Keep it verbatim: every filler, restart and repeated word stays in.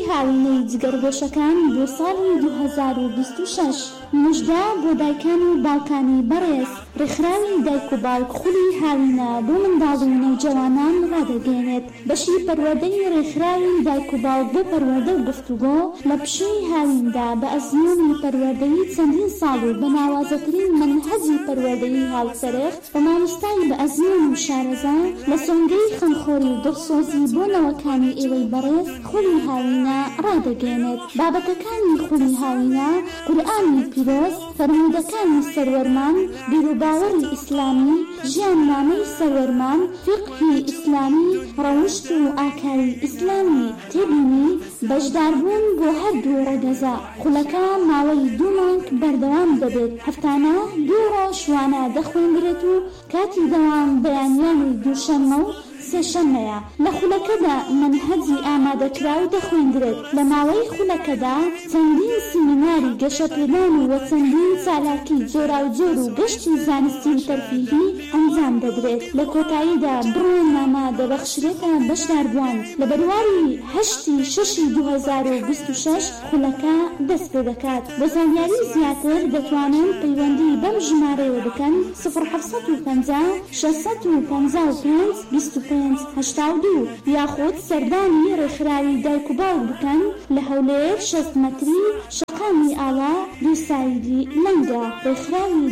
ڕێکخراوی هاوینەی جگەرگۆشەکان بۆ ساڵی دوو هەزار و بیست و شەش. موژدە بۆ دایکان و باوکانی بەڕێز. ڕێکخراوی دایک و باوک خولی هاوینە بۆ منداڵ و نەوجەوانان ڕادەگەێنێت. بەشی پەروەردەی ڕێکخراوی دایک و باوک بۆ پەروەردە و گفتوگۆ لە پشووی هاویندا بە ئەزموونی پەروەردەیی چەندین ساڵ و بە ناوازەترین منهەجی پەروەردەیی هاوسەرێخ بە مامۆستای بە ئەزمون و شارەزا لە سۆنگەی خەمخۆری و دڵسۆزی بۆ نەوەکانی ئێوەی بەڕێز خولی هاوینە ڕادەگەێنێت. بابەتەکانی خولی هاوینە قورئانی پیرۆز، فەرموودەکانی سەروەرمان، بیرروباوەڕی ئیسلامی، ژیاننامەی سەروەرمان، فیقهی ئیسلامی، ڕەوشت و ئاکاری ئیسلامی. تێبینی بەشداربوون بۆ هەردوو ڕێگەزا. خولەکە ماوەی دوو مانگ بەردەوام دەبێت. هەفتانە دوو ڕۆژ وانە دەخوێندرێت و کاتی دەوام بەیانیانی دووشەممە و سێشەممەیە. لە خولەکەدا منهەجی ئامادەکراو دەخوێندرێت. لە ماوەی خولەکەدا چەندین سیمیناری گەشەپێدان و وە چەندین چالاکی جۆراوجۆر و گەشتی زانستی و تەرفیهی ئەنجام دەدرێت. لە کۆتاییدا بڕۆنامە دەبەخشرێتە بەشداربووان. لە بەرواری هەشتی شەشی دوو هەزار و بیست و شەش خولەکە دەست پێ دەکات. بۆ زانیاری زیاتر دەتوانن پەیوەندی بەم ژمارەیەوە بکەن: سفر حەفسەد و پەنجا شەشسەد و پەنجا و پێنج بیست و پێنج هەشتا و دوو یاخود سەردانی ڕێکخراوی دایک و باوک بکەن لە هەولێر شەست مەتری شەقامی ئاوا دووسایدی لەنگە. ڕێکخراوی